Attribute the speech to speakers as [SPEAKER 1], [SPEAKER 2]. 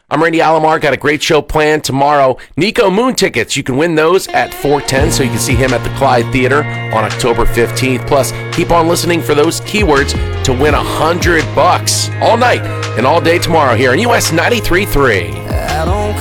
[SPEAKER 1] I'm Randy Alomar. Got a great show planned tomorrow. Nico Moon tickets. You can win those at 410, so you can see him at the Clyde Theater on October 15th. Plus, keep on listening for those keywords to win $100 all night and all day tomorrow here on US 93.3.